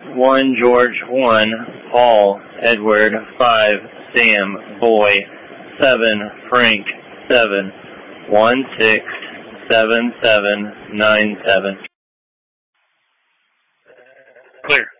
1 George 1 Paul Edward 5 Sam Boy 7 Frank 7 1 6 7 7 9 7. Clear.